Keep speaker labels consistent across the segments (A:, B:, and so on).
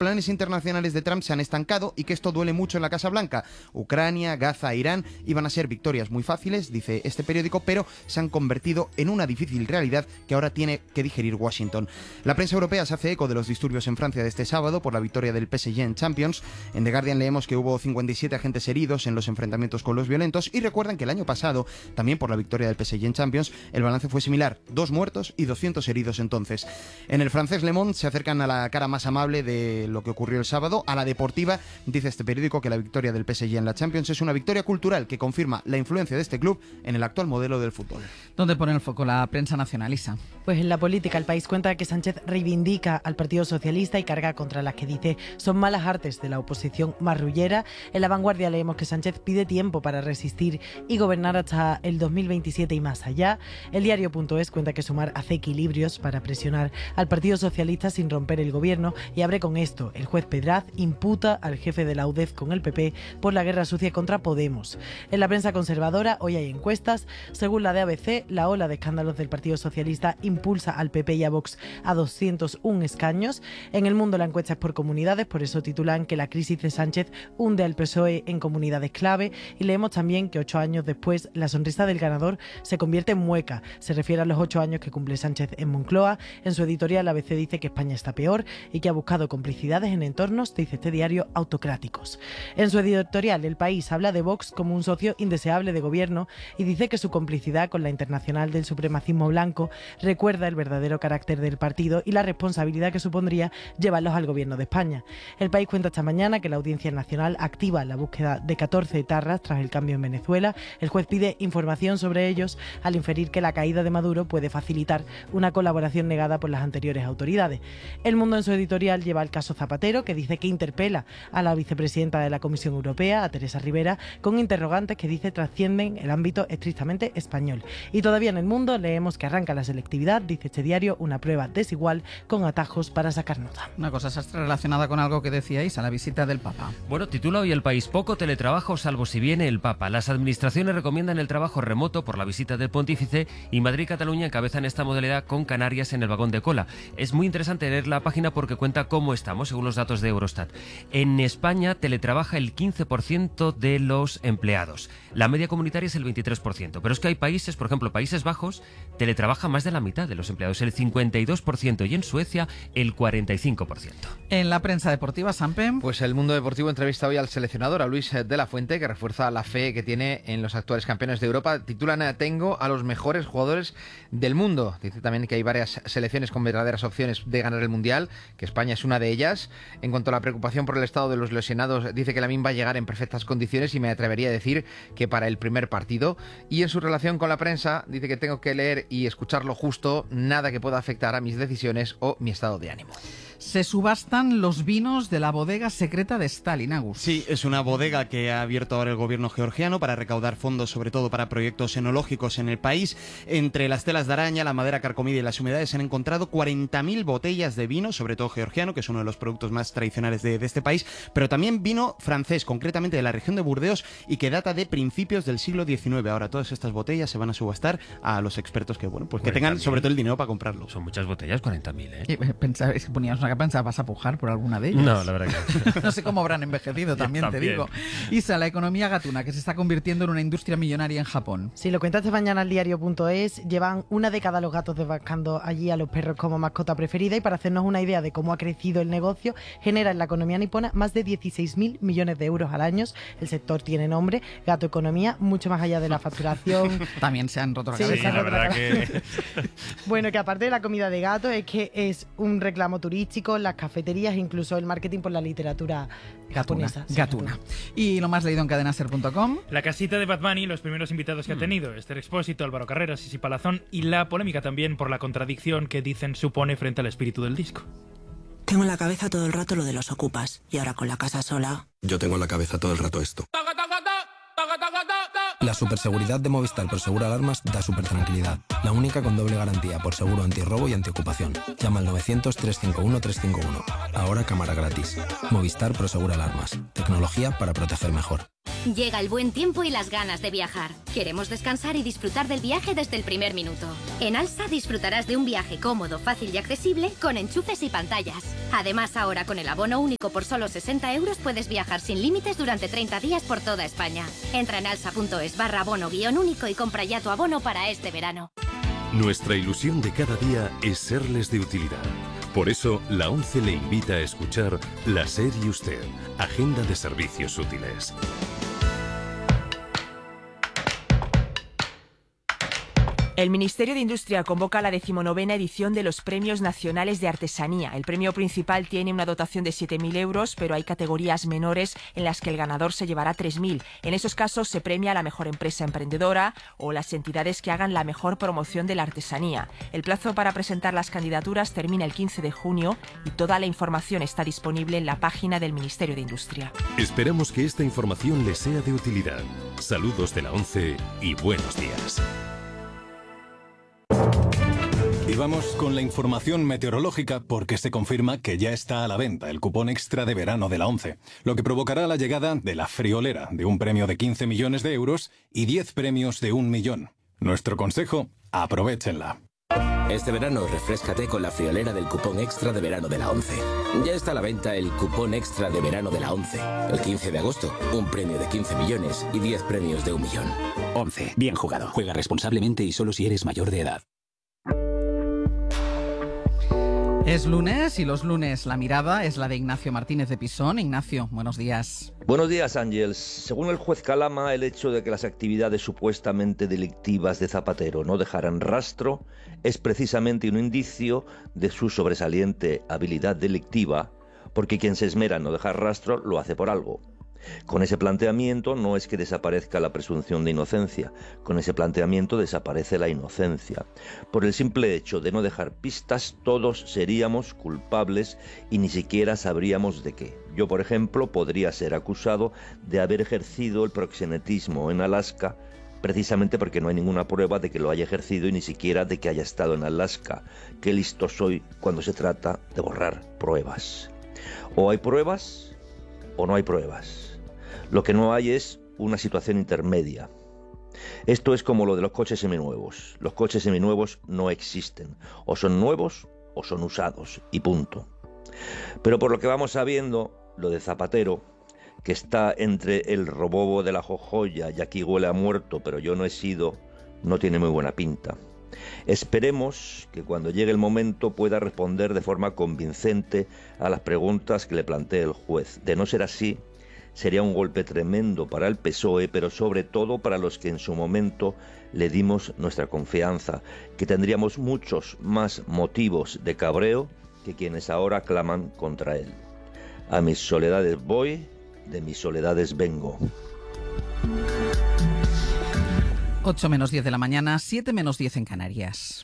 A: planes internacionales de Trump se han estancado y que esto duele mucho en la Casa Blanca. Ucrania, Gaza, Irán iban a ser victorias muy fáciles, dice este periódico, pero se han convertido en una difícil realidad que ahora tiene que digerir Washington. La prensa europea se hace eco de los disturbios en Francia de este sábado por la victoria del PSG en Champions. En The Guardian leemos que hubo 57 agentes heridos en los enfrentamientos con los violentos y recuerdan que el año pasado, también por la victoria del PSG en Champions, el balance fue similar, 2 muertos y 200 heridos entonces. En el francés Le Monde se acercan a la cara más amable de lo que ocurrió el sábado, a la deportiva. Dice este periódico que la victoria del PSG en la Champions es una victoria cultural que confirma la influencia de este club en el actual modelo del fútbol.
B: ¿Dónde pone el foco la prensa nacional, Isa?
C: Pues en la política, el País cuenta que Sánchez reivindica al Partido Socialista y carga contra las que dice son malas artes de la oposición marrullera. En La Vanguardia leemos que Sánchez pide tiempo para resistir y gobernar hasta el 2027 y más allá. El diario.es cuenta que Sumar hace equilibrios para presionar al Partido Socialista sin romper el gobierno y abre con esto. El juez Pedraz imputa al jefe de la UDEF con el PP por la guerra sucia contra Podemos. En la prensa conservadora hoy hay encuestas. Según la de ABC, la ola de escándalos del Partido Socialista impulsa al PP y a Vox a 201 escaños. En El Mundo la encuesta es por comunidades, por eso titulan que la crisis de Sánchez hunde al PSOE en comunidades clave, y leemos también que 8 años después la sonrisa del ganador se convierte en mueca. Se refiere a los 8 años que cumple Sánchez en Moncloa. En su editorial ABC dice que España está peor y que ha buscado complicidades en entornos, dice este diario, autocráticos. En su editorial El País habla de Vox como un socio indeseable de gobierno y dice que su complicidad con la internacional del supremacismo blanco recuerda el verdadero carácter del partido y la responsabilidad que supondría llevarlos al gobierno de España. El País cuenta esta mañana que la Audiencia Nacional activa la búsqueda de 14 etarras tras el cambio en Venezuela. El juez pide información sobre ellos al inferir que la caída de Maduro puede facilitar una colaboración negada por las anteriores autoridades. El Mundo en su editorial lleva el caso Zapatero, que dice que interpela a la vicepresidenta de la Comisión Europea, a Teresa Rivera, con interrogantes que dice trascienden el ámbito estrictamente español. Y todavía en El Mundo leemos que arranca la selectividad, dice este diario, una prueba desigual con atajos para sacar nota.
B: Una cosa sastre relacionada con algo que decíais, a la visita del Papa.
D: Bueno, titula hoy El País: poco teletrabajo salvo si viene el Papa. Las administraciones recomiendan el trabajo remoto por la visita del pontífice y Madrid y Cataluña encabezan esta modalidad con Canarias en el vagón de cola. Es muy interesante leer la página porque cuenta cómo estamos según los datos de Eurostat. En España teletrabaja el 15% de los empleados. La media comunitaria es el 23%. Pero es que hay países, por ejemplo, Países Bajos, teletrabaja más de la mitad de los empleados, el 52%, y en Suecia el 45%.
B: En la prensa deportiva, Sampe.
E: Pues El Mundo Deportivo entrevista hoy al seleccionador, a Luis de la Fuente, que refuerza la fe que tiene en los actuales campeones de Europa. Titulan: tengo a los mejores jugadores del mundo. Dice también que hay varias selecciones con verdaderas opciones de ganar el Mundial, que España es una de ellas. En cuanto a la preocupación por el estado de los lesionados, dice que Lamine va a llegar en perfectas condiciones y me atrevería a decir que para el primer partido. Y en su relación con la prensa, dice que tengo que leer y escuchar lo justo, nada que pueda afectar a mis decisiones o mi estado de ánimo.
B: Se subastan los vinos de la bodega secreta de Stalin, Agus.
A: Sí, es una bodega que ha abierto ahora el gobierno georgiano para recaudar fondos, sobre todo para proyectos enológicos en el país. Entre las telas de araña, la madera carcomida y las humedades se han encontrado 40.000 botellas de vino, sobre todo georgiano, que es uno de los productos más tradicionales de este país, pero también vino francés, concretamente de la región de Burdeos, y que data de principios del siglo XIX. Ahora todas estas botellas se van a subastar a los expertos que, bueno, pues que tengan sobre todo el dinero para comprarlo.
D: Son muchas botellas, 40.000, ¿eh?
B: Pensabais que poníamos una capa, ¿vas a pujar por alguna de ellas?
D: No, la verdad que
B: no sé cómo habrán envejecido, también te digo. Isa, la economía gatuna, que se está convirtiendo en una industria millonaria en Japón.
C: Sí, lo cuenta esta mañana el diario.es. Llevan una década los gatos desbancando allí a los perros como mascota preferida, y para hacernos una idea de cómo ha crecido el negocio, genera en la economía nipona más de 16.000 millones de euros al año. El sector tiene nombre, Gato Economía, mucho más allá de la facturación.
B: También se han roto la
C: Sí,
B: cabeza.
C: se han
D: la
C: roto la
D: verdad
C: cabeza.
D: que...
C: Bueno, que aparte de la comida de gato, es que es un reclamo turístico, las cafeterías, incluso el marketing por la literatura japonesa.
B: Gatuna. Y lo más leído en cadenaser.com.
F: La casita de Bad Bunny, los primeros invitados que ha tenido: Esther Expósito, Álvaro Carreras, Sisi Palazón, y la polémica también por la contradicción que dicen supone frente al espíritu del disco.
G: Tengo en la cabeza todo el rato lo de los ocupas, y ahora con la casa sola...
H: Yo tengo en la cabeza todo el rato esto. La superseguridad de Movistar por Seguro Alarmas da supertranquilidad. La única con doble garantía por seguro antirrobo y antiocupación. Llama al 900-351-351. Ahora cámara gratis. Movistar Pro Seguro Alarmas. Tecnología para proteger mejor.
I: Llega el buen tiempo y las ganas de viajar. Queremos descansar y disfrutar del viaje desde el primer minuto. En Alsa disfrutarás de un viaje cómodo, fácil y accesible con enchufes y pantallas. Además, ahora con el abono único por solo 60 euros puedes viajar sin límites durante 30 días por toda España. Entra en alsa.es/abono-único y compra ya tu abono para este verano.
J: Nuestra ilusión de cada día es serles de utilidad. Por eso, la ONCE le invita a escuchar La SER y Usted, Agenda de Servicios Útiles.
K: El Ministerio de Industria convoca la 19ª edición de los Premios Nacionales de Artesanía. El premio principal tiene una dotación de 7.000 euros, pero hay categorías menores en las que el ganador se llevará 3.000. En esos casos se premia a la mejor empresa emprendedora o las entidades que hagan la mejor promoción de la artesanía. El plazo para presentar las candidaturas termina el 15 de junio y toda la información está disponible en la página del Ministerio de Industria.
J: Esperamos que esta información les sea de utilidad. Saludos de la ONCE y buenos días.
L: Y vamos con la información meteorológica porque se confirma que ya está a la venta el cupón extra de verano de la ONCE, lo que provocará la llegada de la friolera de un premio de 15 millones de euros y 10 premios de 1 millón. Nuestro consejo, aprovéchenla.
M: Este verano refréscate con la friolera del cupón extra de verano de la ONCE. Ya está a la venta el cupón extra de verano de la ONCE. El 15 de agosto, un premio de 15 millones y 10 premios de 1 millón.
N: ONCE, bien jugado. Juega responsablemente y solo si eres mayor de edad.
B: Es lunes y los lunes la mirada es la de Ignacio Martínez de Pisón. Ignacio, buenos días.
O: Buenos días, Ángels. Según el juez Calama, el hecho de que las actividades supuestamente delictivas de Zapatero no dejaran rastro es precisamente un indicio de su sobresaliente habilidad delictiva, porque quien se esmera en no dejar rastro lo hace por algo. Con ese planteamiento no es que desaparezca la presunción de inocencia, con ese planteamiento desaparece la inocencia. Por el simple hecho de no dejar pistas, todos seríamos culpables y ni siquiera sabríamos de qué. Yo, por ejemplo, podría ser acusado de haber ejercido el proxenetismo en Alaska, precisamente porque no hay ninguna prueba de que lo haya ejercido y ni siquiera de que haya estado en Alaska. Qué listo soy cuando se trata de borrar pruebas. O hay pruebas o no hay pruebas. Lo que no hay es una situación intermedia. Esto es como lo de los coches seminuevos. Los coches seminuevos no existen. O son nuevos o son usados. Y punto. Pero por lo que vamos sabiendo, lo de Zapatero, que está entre el robobo de la Jojoya y aquí huele a muerto, pero yo no he sido, no tiene muy buena pinta. Esperemos que cuando llegue el momento pueda responder de forma convincente a las preguntas que le plantee el juez. De no ser así, sería un golpe tremendo para el PSOE, pero sobre todo para los que en su momento le dimos nuestra confianza, que tendríamos muchos más motivos de cabreo que quienes ahora claman contra él. A mis soledades voy, de mis soledades vengo.
B: 8 menos 10 de la mañana, 7 menos 10 en Canarias.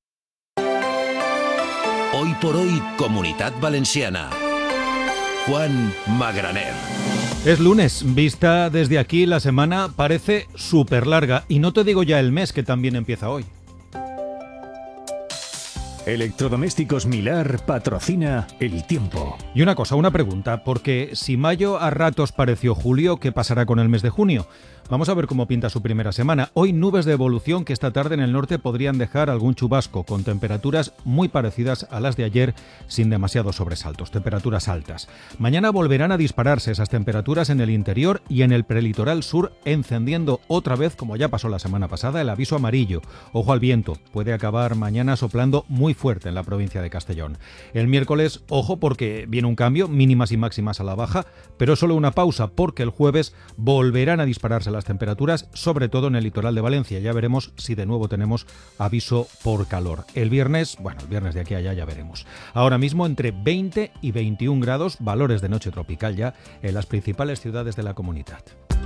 P: Hoy por hoy, Comunitat Valenciana. Juan Magraner.
Q: Es lunes, vista desde aquí la semana parece súper larga y no te digo ya el mes que también empieza hoy.
R: Electrodomésticos Milar patrocina El Tiempo.
Q: Y una cosa, una pregunta, porque si mayo a ratos pareció julio, ¿qué pasará con el mes de junio? Vamos a ver cómo pinta su primera semana. Hoy nubes de evolución que esta tarde en el norte podrían dejar algún chubasco, con temperaturas muy parecidas a las de ayer, sin demasiados sobresaltos, temperaturas altas. Mañana volverán a dispararse esas temperaturas en el interior y en el prelitoral sur, encendiendo otra vez, como ya pasó la semana pasada, el aviso amarillo. Ojo al viento, puede acabar mañana soplando muy fuerte en la provincia de Castellón. El miércoles, ojo porque viene un cambio, mínimas y máximas a la baja, pero solo una pausa porque el jueves volverán a dispararse las temperaturas, sobre todo en el litoral de Valencia. Ya veremos si de nuevo tenemos aviso por calor. El viernes de aquí a allá ya veremos. Ahora mismo entre 20 y 21 grados, valores de noche tropical ya en las principales ciudades de la comunidad.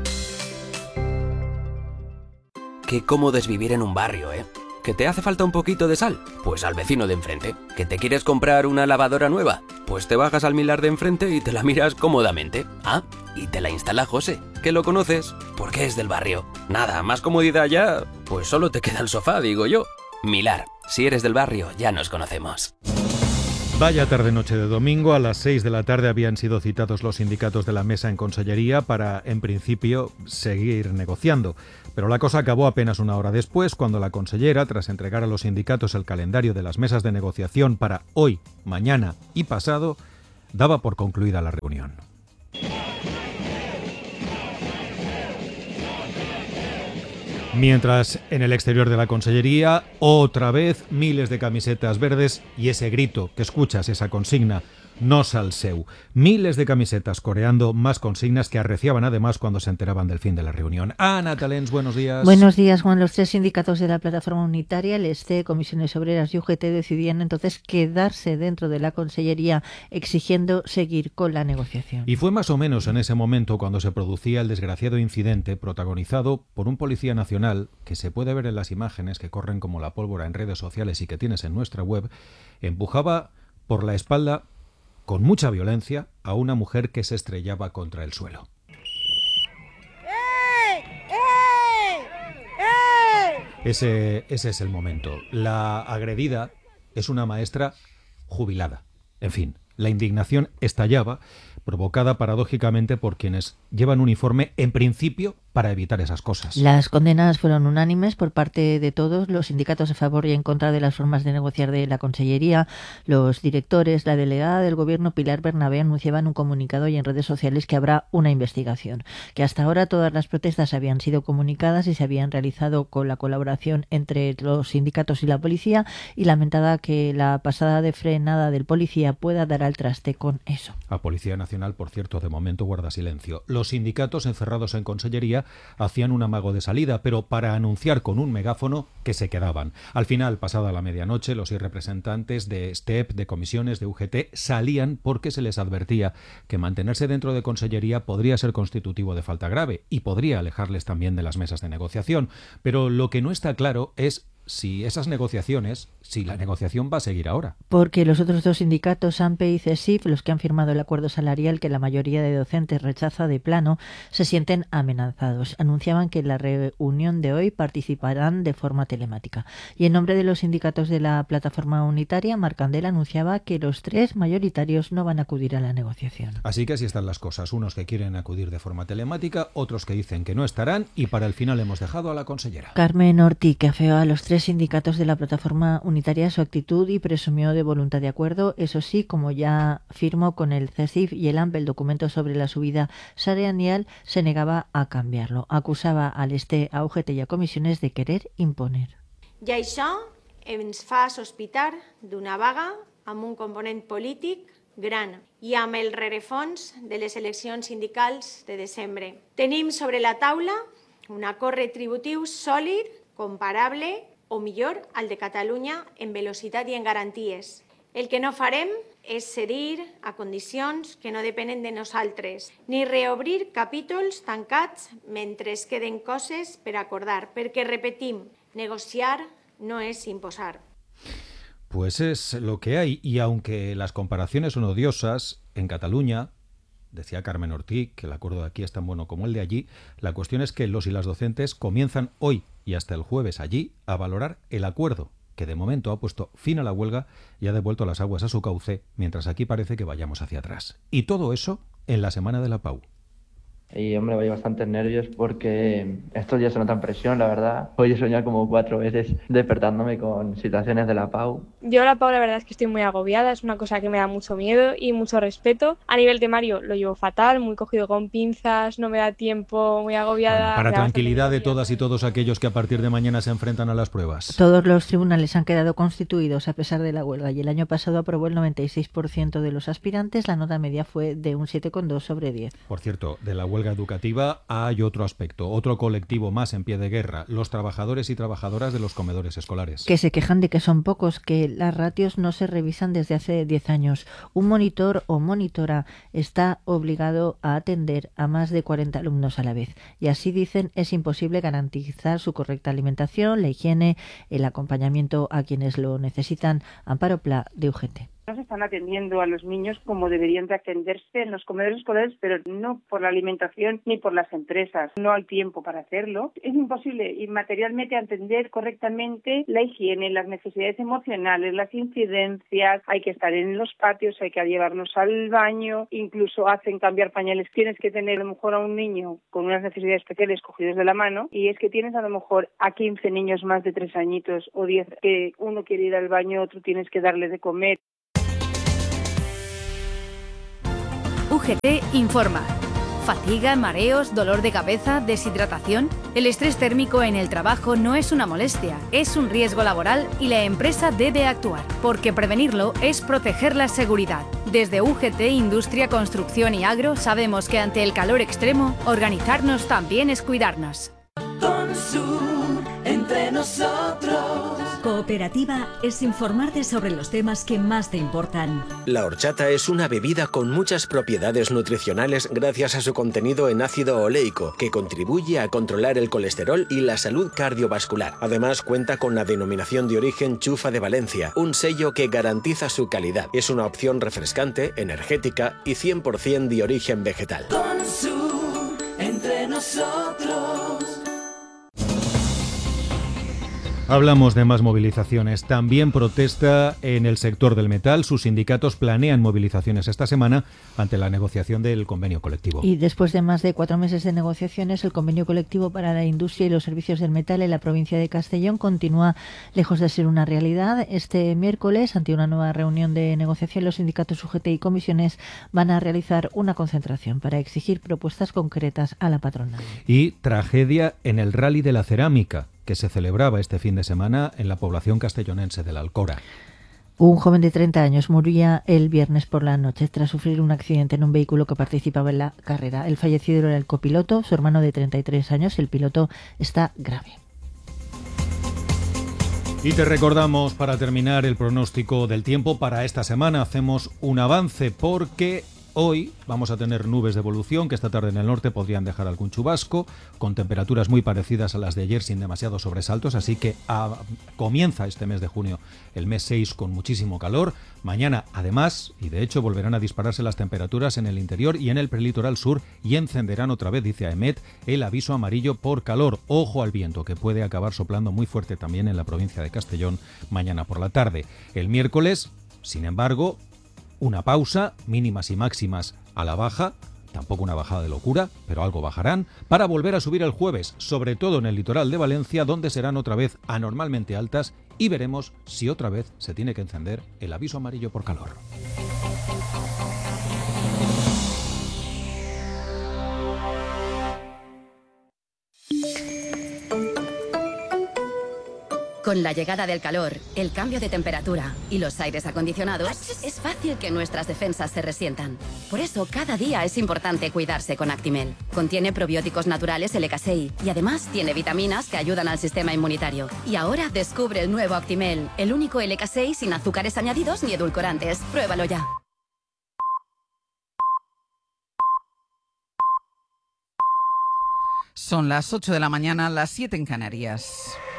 S: Qué cómodo es vivir en un barrio, ¿eh? ¿Que te hace falta un poquito de sal? Pues al vecino de enfrente. ¿Que te quieres comprar una lavadora nueva? Pues te bajas al Milar de enfrente y te la miras cómodamente. Ah, y te la instala José, que lo conoces, porque es del barrio. Nada, más comodidad ya, pues solo te queda el sofá, digo yo. Milar, si eres del barrio, ya nos conocemos.
Q: Vaya tarde-noche de domingo, a las 6 de la tarde habían sido citados los sindicatos de la mesa en Consellería para, en principio, seguir negociando. Pero la cosa acabó apenas una hora después, cuando la consellera, tras entregar a los sindicatos el calendario de las mesas de negociación para hoy, mañana y pasado, daba por concluida la reunión. Mientras en el exterior de la Consellería, otra vez miles de camisetas verdes y ese grito que escuchas, esa consigna, no sal seu. Miles de camisetas coreando más consignas que arreciaban además cuando se enteraban del fin de la reunión. Ana Talens, buenos días.
T: Buenos días, Juan. Los 3 sindicatos de la plataforma unitaria, el STE, Comisiones Obreras y UGT, decidían entonces quedarse dentro de la Consellería exigiendo seguir con la negociación.
Q: Y fue más o menos en ese momento cuando se producía el desgraciado incidente protagonizado por un policía nacional que se puede ver en las imágenes que corren como la pólvora en redes sociales y que tienes en nuestra web. Empujaba por la espalda con mucha violencia a una mujer que se estrellaba contra el suelo. Ese es el momento. La agredida es una maestra jubilada. En fin, la indignación estallaba, provocada paradójicamente por quienes llevan uniforme, en principio, para evitar esas cosas.
T: Las condenas fueron unánimes por parte de todos, los sindicatos a favor y en contra de las formas de negociar de la Consellería. Los directores, la delegada del Gobierno, Pilar Bernabé, anunciaban un comunicado y en redes sociales que habrá una investigación, que hasta ahora todas las protestas habían sido comunicadas y se habían realizado con la colaboración entre los sindicatos y la policía, y lamentada que la pasada de frenada del policía pueda dar al traste con eso.
Q: La Policía Nacional, por cierto, de momento guarda silencio. Los sindicatos encerrados en Consellería hacían un amago de salida, pero para anunciar con un megáfono que se quedaban. Al final, pasada la medianoche, los representantes de STEP, de comisiones, de UGT, salían porque se les advertía que mantenerse dentro de Consellería podría ser constitutivo de falta grave y podría alejarles también de las mesas de negociación. Pero lo que no está claro es si la negociación va a seguir ahora. Porque los otros 2 sindicatos, AMPE y CESIF, los que han firmado el acuerdo salarial que la mayoría de docentes rechaza de plano, se sienten amenazados. Anunciaban que en la reunión de hoy participarán de forma telemática. Y en nombre de los sindicatos de la plataforma unitaria, Marc Candela anunciaba que los 3 mayoritarios no van a acudir a la negociación. Así que así están las cosas. Unos que quieren acudir de forma telemática, otros que dicen que no estarán, y para el final hemos dejado a la consellera.
T: Carmen Ortiz, que afeó a los 3 sindicatos de la plataforma unitaria su actitud y presumió de voluntad de acuerdo. Eso sí, como ya firmó con el CESIF y el AMP el documento sobre la subida salarial, se negaba a cambiarlo. Acusaba al STE, a UGT y a comisiones de querer imponer.
U: I això ens fa sospitar d'una vaga amb un component polític gran i amb el rerefons de les eleccions sindicals de desembre. Tenim sobre la taula un acord retributiu sòlid, comparable o millor al de Catalunya en velocitat i en garanties. El que no farem és cedir a condicions que no depenen de nosaltres, ni reobrir capítols tancats mentre es queden coses per acordar, perquè, repetim, negociar no es imposar.
Q: Pues es lo que hay, y aunque las comparaciones son odiosas, en Cataluña, decía Carmen Ortiz, que el acuerdo de aquí es tan bueno como el de allí, la cuestión es que los y las docentes comienzan hoy y hasta el jueves allí a valorar el acuerdo, que de momento ha puesto fin a la huelga y ha devuelto las aguas a su cauce, mientras aquí parece que vayamos hacia atrás. Y todo eso en la semana de la PAU.
V: Y hombre, voy bastantes nervios porque estos días se notan presión, la verdad. Hoy he soñado como 4 veces despertándome con situaciones de la PAU.
W: Yo la PAU la verdad es que estoy muy agobiada, es una cosa que me da mucho miedo y mucho respeto. A nivel temario lo llevo fatal, muy cogido con pinzas, no me da tiempo, muy agobiada.
Q: Bueno, para tranquilidad de todas y todos aquellos que a partir de mañana se enfrentan a las pruebas.
T: Todos los tribunales han quedado constituidos a pesar de la huelga y el año pasado aprobó el 96% de los aspirantes, la nota media fue de un 7,2 sobre 10.
Q: Por cierto, de la huelga educativa hay otro aspecto, otro colectivo más en pie de guerra, los trabajadores y trabajadoras de los comedores escolares.
T: Que se quejan de que son pocos, que las ratios no se revisan desde hace 10 años. Un monitor o monitora está obligado a atender a más de 40 alumnos a la vez. Y así dicen, es imposible garantizar su correcta alimentación, la higiene, el acompañamiento a quienes lo necesitan. Amparo Pla, de UGT.
A: No se están atendiendo a los niños como deberían de atenderse en los comedores escolares, pero no por la alimentación ni por las empresas. No hay tiempo para hacerlo. Es imposible ir materialmente a atender correctamente la higiene, las necesidades emocionales, las incidencias. Hay que estar en los patios, hay que llevarlos al baño, incluso hacen cambiar pañales. Tienes que tener a lo mejor a un niño con unas necesidades especiales cogidos de la mano, y es que tienes a lo mejor a 15 niños más de 3 añitos o 10 que uno quiere ir al baño, otro tienes que darle de comer.
D: UGT informa. ¿Fatiga, mareos, dolor de cabeza, deshidratación? El estrés térmico en el trabajo no es una molestia, es un riesgo laboral y la empresa debe actuar, porque prevenirlo es proteger la seguridad. Desde UGT, Industria, Construcción y Agro sabemos que ante el calor extremo, organizarnos también es cuidarnos.
E: Consum, entre nosotros. Cooperativa es informarte sobre los temas que más te importan.
X: La horchata es una bebida con muchas propiedades nutricionales gracias a su contenido en ácido oleico, que contribuye a controlar el colesterol y la salud cardiovascular. Además, cuenta con la denominación de origen Chufa de Valencia, un sello que garantiza su calidad. Es una opción refrescante, energética y 100% de origen vegetal.
E: Consum, entre nosotros.
Q: Hablamos de más movilizaciones. También protesta en el sector del metal. Sus sindicatos planean movilizaciones esta semana ante la negociación del convenio colectivo.
T: Y después de más de 4 meses de negociaciones, el convenio colectivo para la industria y los servicios del metal en la provincia de Castellón continúa lejos de ser una realidad. Este miércoles, ante una nueva reunión de negociación, los sindicatos UGT y comisiones van a realizar una concentración para exigir propuestas concretas a la patronal.
Q: Y tragedia en el Rally de la Cerámica, que se celebraba este fin de semana en la población castellonense de la Alcora.
T: Un joven de 30 años moría el viernes por la noche tras sufrir un accidente en un vehículo que participaba en la carrera. El fallecido era el copiloto, su hermano de 33 años. El piloto está grave.
Q: Y te recordamos, para terminar, el pronóstico del tiempo para esta semana. Hacemos un avance porque hoy vamos a tener nubes de evolución que esta tarde en el norte podrían dejar algún chubasco, con temperaturas muy parecidas a las de ayer sin demasiados sobresaltos, así que comienza este mes de junio, el mes 6, con muchísimo calor. Mañana, además, y de hecho volverán a dispararse las temperaturas en el interior y en el prelitoral sur, y encenderán otra vez, dice AEMET, el aviso amarillo por calor. Ojo al viento, que puede acabar soplando muy fuerte también en la provincia de Castellón mañana por la tarde. El miércoles, sin embargo, una pausa, mínimas y máximas a la baja, tampoco una bajada de locura, pero algo bajarán, para volver a subir el jueves, sobre todo en el litoral de Valencia, donde serán otra vez anormalmente altas, y veremos si otra vez se tiene que encender el aviso amarillo por calor.
D: Con la llegada del calor, el cambio de temperatura y los aires acondicionados, es fácil que nuestras defensas se resientan. Por eso, cada día es importante cuidarse con Actimel. Contiene probióticos naturales LK6 y además tiene vitaminas que ayudan al sistema inmunitario. Y ahora descubre el nuevo Actimel, el único LK6 sin azúcares añadidos ni edulcorantes. Pruébalo ya.
B: Son las 8 de la mañana, las 7 en Canarias.